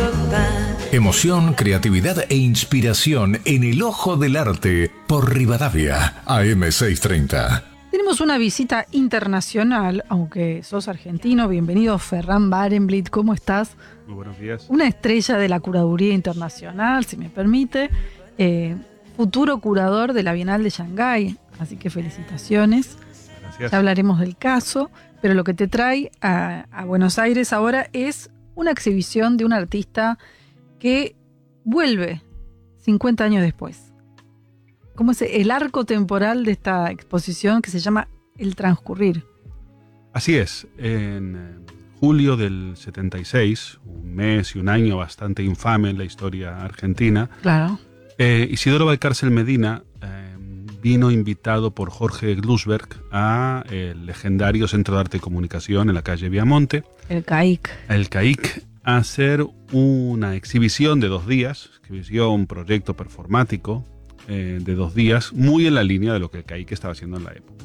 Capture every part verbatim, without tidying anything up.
Emoción, creatividad e inspiración en el ojo del arte por Rivadavia, A M seiscientos treinta. Tenemos una visita internacional, aunque sos argentino. Bienvenido, Ferran Barenblit, ¿cómo estás? Muy buenos días. Una estrella de la curaduría internacional, si me permite, eh, futuro curador de la Bienal de Shanghái, así que felicitaciones. Gracias. Ya hablaremos del caso, pero lo que te trae a, a Buenos Aires ahora es una exhibición de un artista que vuelve cincuenta años después. ¿Cómo es el arco temporal de esta exposición que se llama El Transcurrir? Así es. En eh, julio del setenta y seis, un mes y un año bastante infame en la historia argentina, Claro. eh, Isidoro Valcárcel Medina eh, vino invitado por Jorge Glusberg a el legendario Centro de Arte y Comunicación en la calle Viamonte, El C A I C. el C A I C, a hacer una exhibición de dos días, exhibición, proyecto performático, Eh, de dos días, muy en la línea de lo que el C A I C estaba haciendo en la época.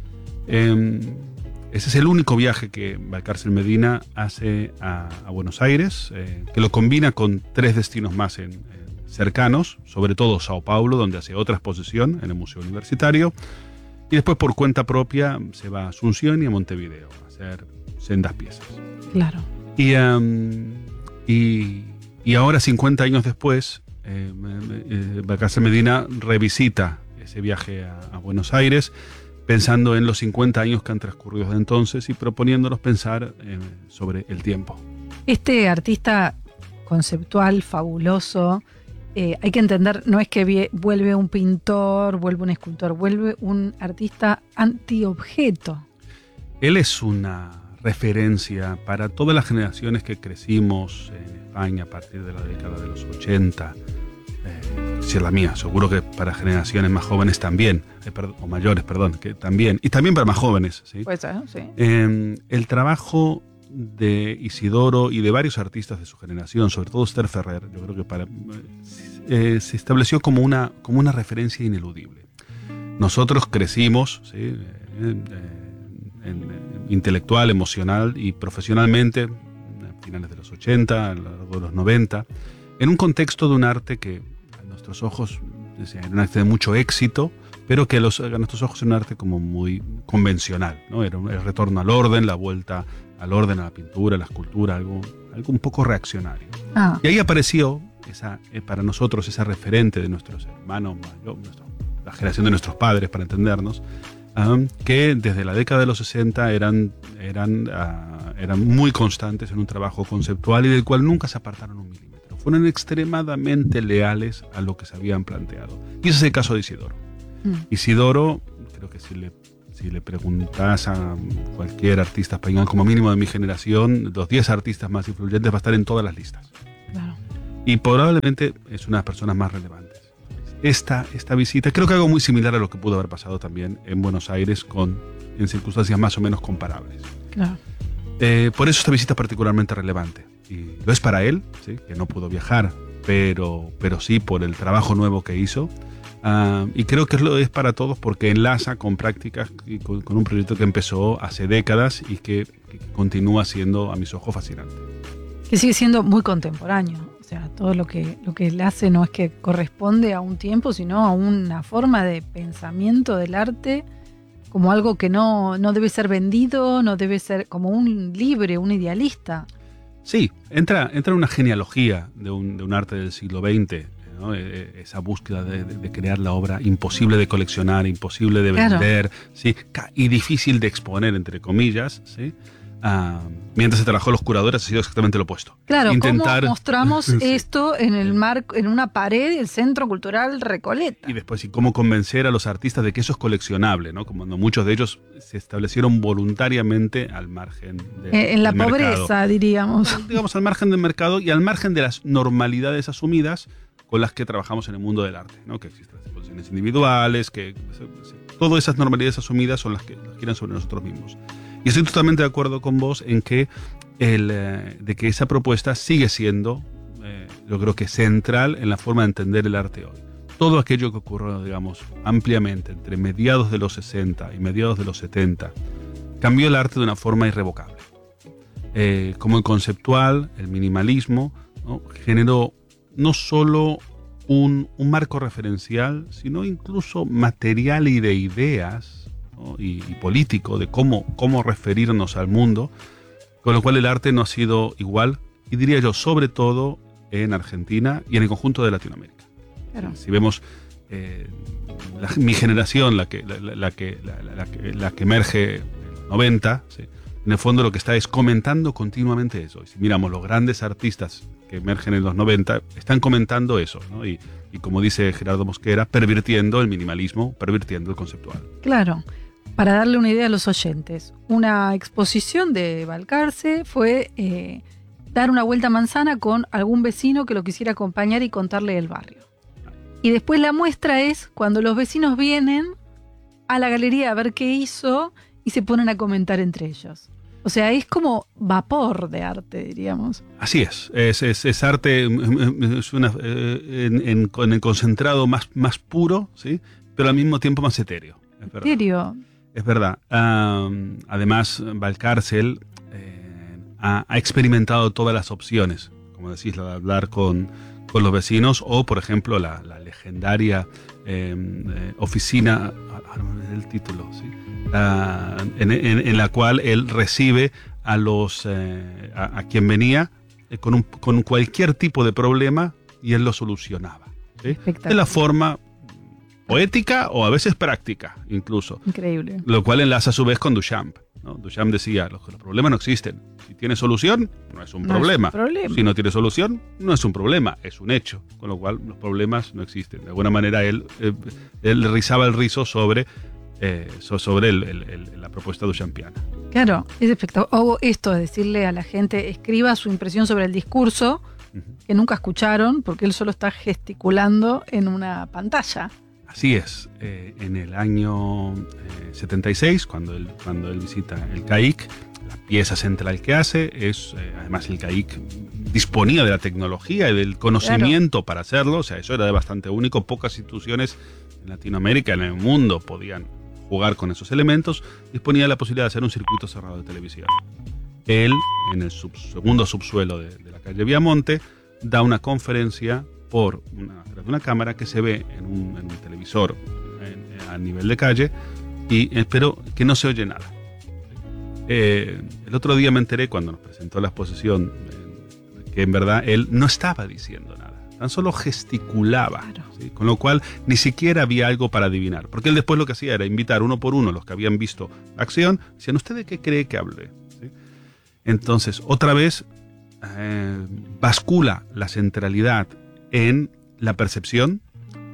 Eh, ese es el único viaje que Valcárcel Medina hace a, a Buenos Aires, eh, que lo combina con tres destinos más en, en cercanos, sobre todo Sao Paulo, donde hace otra exposición en el Museo Universitario, y después por cuenta propia se va a Asunción y a Montevideo a hacer sendas piezas. Claro. Y, um, y, y ahora, cincuenta años después, Eh, eh, Valcárcel Medina revisita ese viaje a, a Buenos Aires pensando en los cincuenta años que han transcurrido desde entonces y proponiéndonos pensar eh, sobre el tiempo. Este artista conceptual, fabuloso, eh, hay que entender, no es que vie- vuelve un pintor, vuelve un escultor, vuelve un artista antiobjeto. Él es una referencia para todas las generaciones que crecimos en España a partir de la década de los ochenta, eh, si es la mía, seguro que para generaciones más jóvenes también, eh, perd- o mayores, perdón, que también, y también para más jóvenes, ¿sí? Pues, ¿eh? Sí. Eh, el trabajo de Isidoro y de varios artistas de su generación, sobre todo Esther Ferrer, yo creo que para, eh, se estableció como una, como una referencia ineludible. Nosotros crecimos, ¿sí? eh, eh, en, en, intelectual, emocional y profesionalmente, a finales de los ochenta, a lo largo de los noventa, en un contexto de un arte que a nuestros ojos era un arte de mucho éxito, pero que a, los, a nuestros ojos era un arte como muy convencional, ¿no? Era el retorno al orden, la vuelta al orden, a la pintura, a la escultura, algo, algo un poco reaccionario. Ah. Y ahí apareció esa, eh, para nosotros esa referente de nuestros hermanos, yo, nuestro, la generación de nuestros padres, para entendernos, um, que desde la década de los sesenta eran, eran, uh, eran muy constantes en un trabajo conceptual y del cual nunca se apartaron un milímetro. Fueron extremadamente leales a lo que se habían planteado. Y ese es el caso de Isidoro. Mm. Isidoro, creo que si le, si le preguntas a cualquier artista español, como mínimo de mi generación, los diez artistas más influyentes va a estar en todas las listas. Claro. Y probablemente es una de las personas más relevantes. Esta, esta visita, creo que algo muy similar a lo que pudo haber pasado también en Buenos Aires, con, en circunstancias más o menos comparables. Claro. Eh, por eso esta visita es particularmente relevante. Y lo es para él, ¿sí? Que no pudo viajar, pero, pero sí por el trabajo nuevo que hizo. Uh, y creo que lo es para todos porque enlaza con prácticas y con, con un proyecto que empezó hace décadas y que, que continúa siendo, a mis ojos, fascinante. Que sigue siendo muy contemporáneo. O sea, todo lo que, lo que él hace no es que corresponde a un tiempo, sino a una forma de pensamiento del arte como algo que no, no debe ser vendido, no debe ser como un libre, un idealista. Sí, entra, entra una genealogía de un, de un arte del siglo veinte, ¿no? Esa búsqueda de, de, de crear la obra imposible de coleccionar, imposible de vender, claro. ¿Sí? Y difícil de exponer, entre comillas, ¿sí? Uh, mientras se trabajó los curadores ha sido exactamente lo opuesto. Claro, Intentar... ¿cómo mostramos sí. esto en el marco, en una pared del Centro Cultural Recoleta? Y después, ¿y cómo convencer a los artistas de que eso es coleccionable, ¿no? Como muchos de ellos se establecieron voluntariamente al margen de, eh, En la del pobreza, mercado. diríamos. Digamos, al margen del mercado y al margen de las normalidades asumidas con las que trabajamos en el mundo del arte, ¿no? Que existen las exposiciones individuales, que todas esas normalidades asumidas son las que las giran sobre nosotros mismos. Y estoy totalmente de acuerdo con vos en que el, eh, de que esa propuesta sigue siendo, eh, yo creo que central en la forma de entender el arte hoy. Todo aquello que ocurrió, digamos, ampliamente entre mediados de los sesenta y mediados de los setenta, cambió el arte de una forma irrevocable. Eh, como el conceptual, el minimalismo, ¿no? Generó no solo un, un marco referencial, sino incluso material y de ideas, ¿no? y, y político de cómo, cómo referirnos al mundo, con lo cual el arte no ha sido igual, y diría yo, sobre todo en Argentina y en el conjunto de Latinoamérica. Claro. Si vemos eh, la, mi generación, la que, la, la, que, la, la, la, que, la que emerge en los noventa, ¿sí? En el fondo lo que está es comentando continuamente eso. Y si miramos los grandes artistas que emergen en los noventa, están comentando eso, ¿no? Y, y como dice Gerardo Mosquera, pervirtiendo el minimalismo, pervirtiendo el conceptual. Claro. Para darle una idea a los oyentes, una exposición de Balcarce fue eh, dar una vuelta a manzana con algún vecino que lo quisiera acompañar y contarle el barrio. Y después la muestra es cuando los vecinos vienen a la galería a ver qué hizo y se ponen a comentar entre ellos. O sea, es como vapor de arte, diríamos. Así es, es, es, es arte es una, eh, en, en, en el concentrado más, más puro, ¿sí? Pero al mismo tiempo más etéreo. Es verdad. ¿Etéreo? Es verdad. Um, además, Valcárcel eh, ha, ha experimentado todas las opciones, como decís, la de hablar con, con los vecinos, o por ejemplo la, la legendaria eh, eh, oficina, ahora me olvidé el título, ¿sí? Uh, en, en, en la cual él recibe a los eh, a, a quien venía eh, con, un, con cualquier tipo de problema y él lo solucionaba, ¿sí? De la forma poética o a veces práctica incluso. Increíble. Lo cual enlaza a su vez con Duchamp, ¿no? Duchamp decía, los, los problemas no existen. Si tiene solución, no es un no problema. Es un problema. Si no tiene solución, no es un problema, es un hecho. Con lo cual los problemas no existen. De alguna manera él, eh, él rizaba el rizo sobre Eh, sobre el, el, el, la propuesta duchampiana. Claro, es espectacular. O esto de decirle a la gente, escriba su impresión sobre el discurso, uh-huh. que nunca escucharon, porque él solo está gesticulando en una pantalla. Así es. Eh, en el año eh, setenta y seis, cuando él, cuando él visita el C A I C, la pieza central que hace es, eh, además el C A I C disponía de la tecnología y del conocimiento claro. para hacerlo, o sea, eso era bastante único. Pocas instituciones en Latinoamérica, en el mundo, podían jugar con esos elementos. Disponía de la posibilidad de hacer un circuito cerrado de televisión. Él, en el sub, segundo subsuelo de, de la calle Viamonte, da una conferencia por una, una cámara que se ve en un, en un televisor en, a nivel de calle, y espero que no se oye nada. Eh, el otro día me enteré, cuando nos presentó la exposición, eh, que en verdad él no estaba diciendo nada. Tan solo gesticulaba, claro. ¿sí? Con lo cual ni siquiera había algo para adivinar, porque él después lo que hacía era invitar uno por uno los que habían visto la acción, decían, ¿usted de qué cree que hable? ¿Sí? Entonces, otra vez eh, bascula la centralidad en la percepción,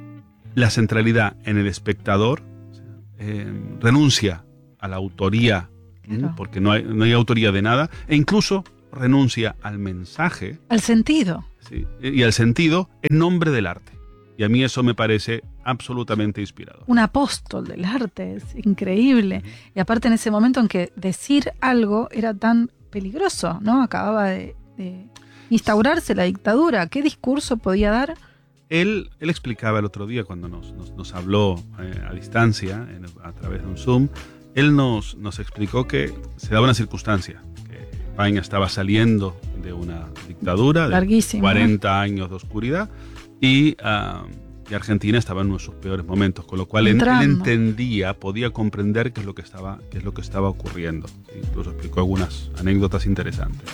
la centralidad en el espectador, eh, renuncia a la autoría, claro. ¿sí? Porque no hay, no hay autoría de nada, e incluso renuncia al mensaje, al sentido. Sí, y al sentido en nombre del arte. Y a mí eso me parece absolutamente inspirador. Un apóstol del arte, es increíble. Uh-huh. Y aparte en ese momento en que decir algo era tan peligroso, ¿no? Acababa de, de instaurarse la dictadura. ¿Qué discurso podía dar? Él, él explicaba el otro día cuando nos, nos, nos habló eh, a distancia, en, a través de un Zoom, él nos, nos explicó que se daba una circunstancia, que España estaba saliendo de una dictadura larguísimo, de cuarenta años de oscuridad y, uh, y Argentina estaba en uno de sus peores momentos, con lo cual él, él entendía, podía comprender qué es lo que estaba, qué es lo que estaba ocurriendo. Incluso explicó algunas anécdotas interesantes.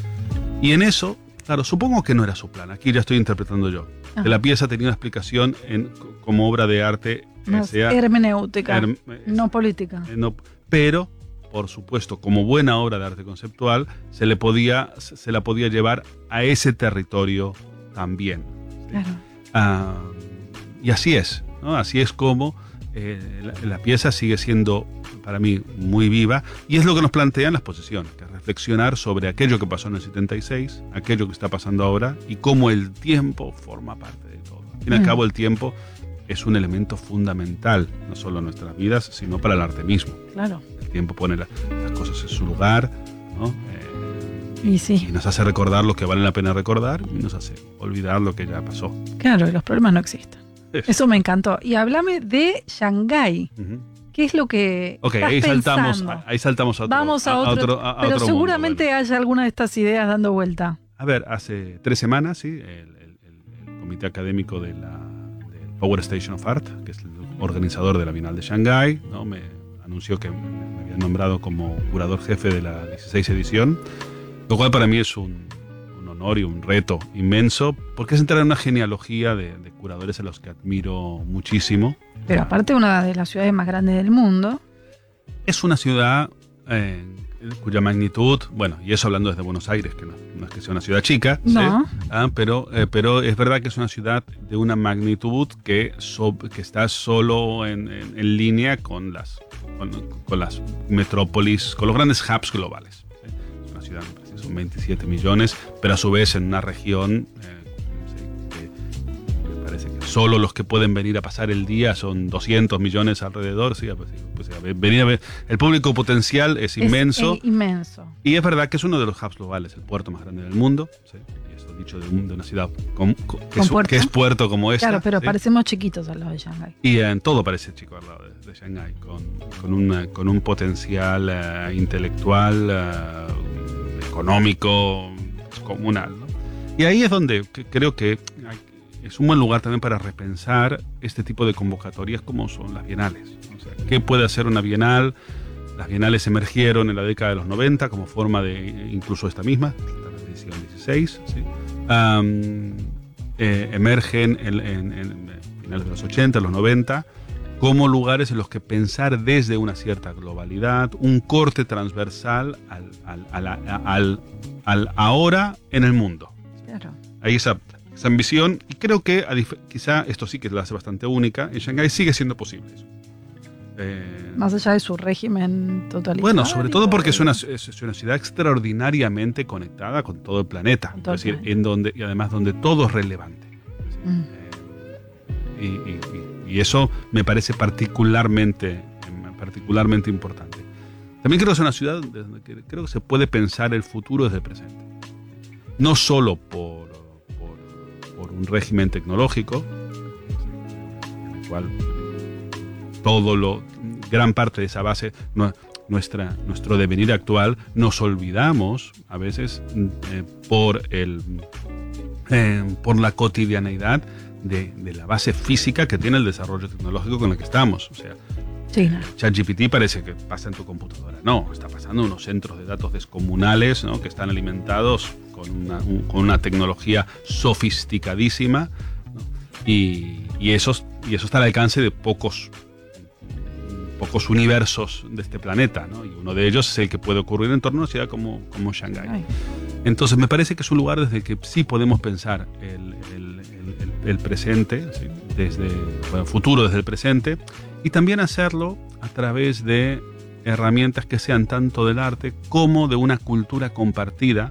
Y en eso, claro, supongo que no era su plan, aquí ya estoy interpretando yo, ah. que la pieza tenía una explicación en, como obra de arte eh, sea, hermenéutica, herm, no política. Eh, no, pero por supuesto, como buena obra de arte conceptual, se le podía, se la podía llevar a ese territorio también. ¿sí? Claro. Ah, y así es, ¿no? Así es como eh, la, la pieza sigue siendo, para mí, muy viva, y es lo que nos plantea en la exposición, que es reflexionar sobre aquello que pasó en el setenta y seis, aquello que está pasando ahora, y cómo el tiempo forma parte de todo. Al fin y al cabo, el tiempo es un elemento fundamental, no solo en nuestras vidas, sino para el arte mismo. Claro. El tiempo pone la, las cosas en su lugar, ¿no? Eh, y, sí. y nos hace recordar lo que vale la pena recordar y nos hace olvidar lo que ya pasó. Claro, y los problemas no existen. Eso, Eso me encantó. Y háblame de Shanghái. Uh-huh. ¿Qué es lo que Ok, estás ahí saltamos, pensando? ahí saltamos a otro Vamos a otro, a otro, a, a pero otro seguramente mundo, bueno. haya alguna de estas ideas dando vuelta. A ver, hace tres semanas, sí, el, el, el comité académico de la del Power Station of Art, que es el organizador de la Bienal de Shanghái, ¿no? me anunció que me habían nombrado como curador jefe de la dieciséis edición, lo cual para mí es un, un honor y un reto inmenso, porque es entrar en una genealogía de, de curadores a los que admiro muchísimo. Pero aparte una de las ciudades más grandes del mundo. Es una ciudad eh, cuya magnitud, bueno, y eso hablando desde Buenos Aires, que no, no es que sea una ciudad chica, no. ¿sí? ah, pero, eh, pero es verdad que es una ciudad de una magnitud que, so, que está solo en, en, en línea con las, con, con las metrópolis, con los grandes hubs globales. ¿Sí? Es una ciudad, son veintisiete millones, pero a su vez en una región eh, solo los que pueden venir a pasar el día son doscientos millones alrededor. Sí, pues, pues, venir a ver, el público potencial es inmenso. Es, es inmenso. Y es verdad que es uno de los hubs globales, el puerto más grande del mundo. ¿Sí? Y eso dicho de, un, de una ciudad con, con, que, es, que es puerto como esta. Claro, pero ¿sí? parecemos chiquitos al lado de Shanghái. Y en todo parece chico al lado de, de Shanghái, con, con, una, con un potencial uh, intelectual, uh, económico, comunal, ¿no? Y ahí es donde que, creo que hay, es un buen lugar también para repensar este tipo de convocatorias como son las bienales. O sea, ¿qué puede hacer una bienal? Las bienales emergieron en la década de los noventa como forma de, incluso esta misma, la edición dieciséis, ¿sí? um, eh, emergen en, en, en finales de los ochenta, los noventa, como lugares en los que pensar desde una cierta globalidad, un corte transversal al, al, al, al, al, al ahora en el mundo. Claro. Ahí esa... esa ambición, y creo que a dif- quizá esto sí que la hace bastante única, en Shanghái sigue siendo posible eso. Eh, Más allá de su régimen totalitario. bueno, sobre todo porque es una, es, es una ciudad extraordinariamente conectada con todo el planeta, todo es decir, el planeta. en donde, y además donde todo es relevante. Es decir, Mm. eh, y, y, y, y eso me parece particularmente, particularmente importante. También creo que es una ciudad donde creo que se puede pensar el futuro desde el presente. No solo por por un régimen tecnológico, en el cual todo lo, gran parte de esa base, no, nuestra, nuestro devenir actual, nos olvidamos a veces eh, por, el, eh, por la cotidianeidad de, de la base física que tiene el desarrollo tecnológico con el que estamos. O sea, sí, no. ChatGPT parece que pasa en tu computadora. No, está pasando en unos centros de datos descomunales, ¿no? Que están alimentados con una, un, con una tecnología sofisticadísima, ¿no? y, y, eso, y eso está al alcance de pocos, pocos universos de este planeta, ¿no? Y uno de ellos es el que puede ocurrir en torno a una ciudad como, como Shanghái. Ay. Entonces me parece que es un lugar desde el que sí podemos pensar el, el, el, el, el presente, ¿sí? Desde bueno, el futuro desde el presente, y también hacerlo a través de herramientas que sean tanto del arte como de una cultura compartida,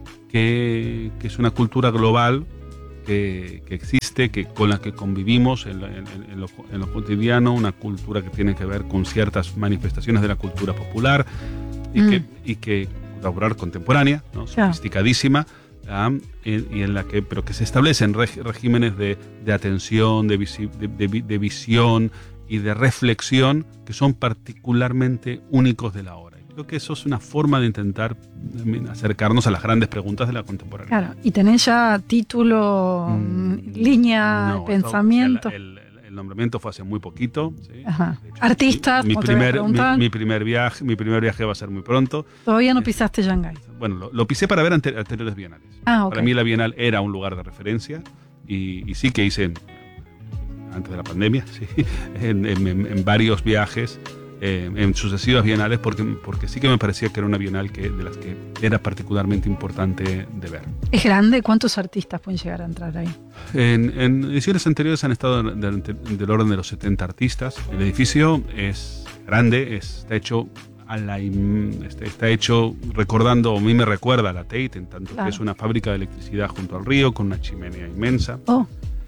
que, que es una cultura global que, que existe, que, con la que convivimos en, en, en, lo, en lo cotidiano, una cultura que tiene que ver con ciertas manifestaciones de la cultura popular y, mm. que, y que cultura contemporánea, ¿no? Sofisticadísima, ¿ah? y, y en la que, pero que se establecen reg, regímenes de, de atención, de, visi, de, de, de visión y de reflexión que son particularmente únicos de la hora. Creo que eso es una forma de intentar acercarnos a las grandes preguntas de la contemporaneidad. Claro, y tenés ya título, mm, línea, no, pensamiento. El, el, el nombramiento fue hace muy poquito. ¿Sí? Ajá. Artistas, mi, mi, primer, mi, mi, mi, primer viaje, mi primer viaje va a ser muy pronto. Todavía no pisaste Shanghái. Bueno, lo, lo pisé para ver ante, anteriores bienales. Ah, okay. Para mí la Bienal era un lugar de referencia y, y sí que hice, antes de la pandemia, sí, en, en, en varios viajes, Eh, en sucesivas bienales, porque, porque sí que me parecía que era una bienal que, de las que era particularmente importante de ver. ¿Es grande? ¿Cuántos artistas pueden llegar a entrar ahí? En, en ediciones anteriores han estado del, del orden de los setenta artistas. El edificio es grande, es, está hecho a la, está hecho recordando, a mí me recuerda a la Tate, en tanto claro. que es una fábrica de electricidad junto al río, con una chimenea inmensa, oh.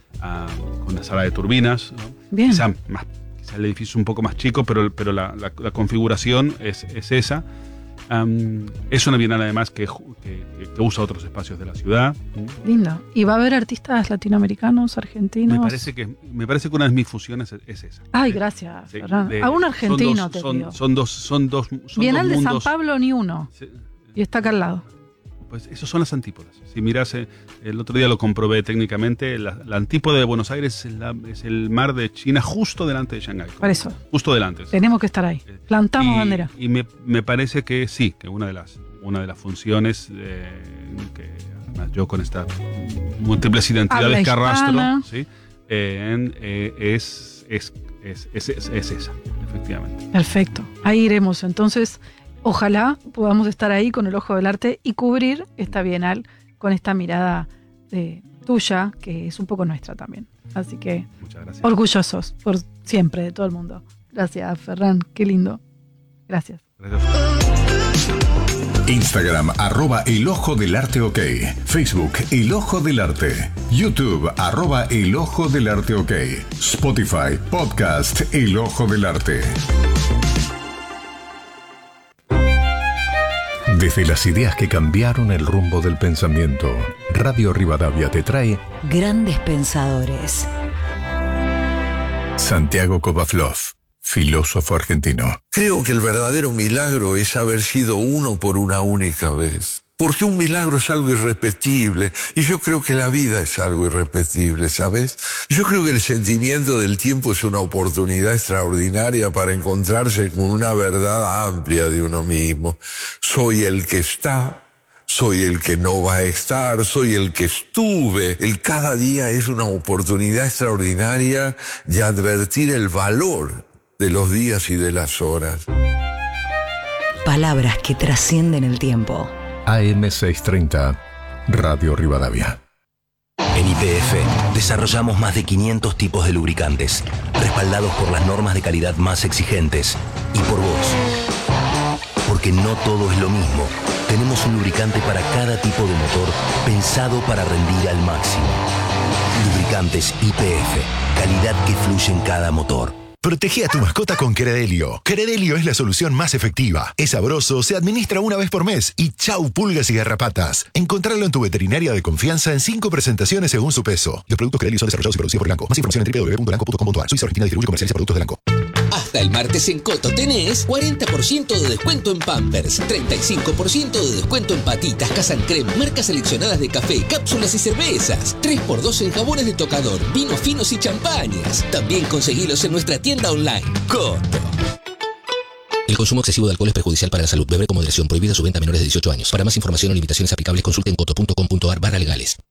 uh, con una sala de turbinas, ¿no? Bien. Quizá más el edificio es un poco más chico, pero, pero la, la, la configuración es, es esa. Um, es una bienal además que, que, que usa otros espacios de la ciudad. Lindo. ¿Y va a haber artistas latinoamericanos, argentinos? Me parece que, me parece que una de mis fusiones es, es esa. Ay, gracias, sí, Fernando. de, A un argentino son dos, te son, digo. son dos, son dos, son Bienal dos de mundos. San Pablo ni uno. Sí. Y está acá al lado. Pues esos son las antípodas. Si miras, eh, el otro día lo comprobé técnicamente, la, la antípoda de Buenos Aires es, la, es el mar de China justo delante de Shanghái. Por eso. Justo delante. Tenemos que estar ahí. Plantamos y, bandera. Y me, me parece que sí, que una de las, una de las funciones eh, que además yo con estas múltiples identidades Habla que arrastro, hispana. ¿sí? eh, en, eh, es, es, es, es, es, es esa, efectivamente. Perfecto. Ahí iremos. Entonces, ojalá podamos estar ahí con el ojo del arte y cubrir esta Bienal con esta mirada de, tuya, que es un poco nuestra también. Así que Muchas gracias. orgullosos por siempre de todo el mundo. Gracias, Ferran. Qué lindo. Gracias. Gracias. Instagram, arroba el ojo del arte ok. Facebook, el ojo del arte. YouTube, arroba el ojo del arte ok. Spotify, podcast, el ojo del arte. Desde las ideas que cambiaron el rumbo del pensamiento, Radio Rivadavia te trae Grandes Pensadores. Santiago Kovaflov, filósofo argentino. Creo que el verdadero milagro es haber sido uno por una única vez. Porque un milagro es algo irrepetible, y yo creo que la vida es algo irrepetible, ¿sabes? Yo creo que el sentimiento del tiempo es una oportunidad extraordinaria para encontrarse con una verdad amplia de uno mismo. Soy el que está, soy el que no va a estar, soy el que estuve. El cada día es una oportunidad extraordinaria de advertir el valor de los días y de las horas. Palabras que trascienden el tiempo. A M seiscientos treinta, Radio Rivadavia. En Y P F desarrollamos más de quinientos tipos de lubricantes, respaldados por las normas de calidad más exigentes y por vos. Porque no todo es lo mismo. Tenemos un lubricante para cada tipo de motor, pensado para rendir al máximo. Lubricantes Y P F, calidad que fluye en cada motor. Protege a tu mascota con Credelio. Credelio es la solución más efectiva. Es sabroso, se administra una vez por mes y chau pulgas y garrapatas. Encontrarlo en tu veterinaria de confianza en cinco presentaciones según su peso. Los productos Credelio son desarrollados y producidos por Elanco. Más información en doble u doble u doble u punto elanco punto com punto a r. Suiza Argentina distribuye y comercializa productos de Elanco. Hasta el martes en Coto tenés cuarenta por ciento de descuento en Pampers, treinta y cinco por ciento de descuento en patitas, Casan Creme, marcas seleccionadas de café, cápsulas y cervezas, tres por dos en jabones de tocador, vinos finos y champañas. También conseguilos en nuestra tienda online. Coto. El consumo excesivo de alcohol es perjudicial para la salud. Beber con moderación. Prohibida su venta a menores de dieciocho años. Para más información o limitaciones aplicables, consulten coto punto com punto a r barra legales.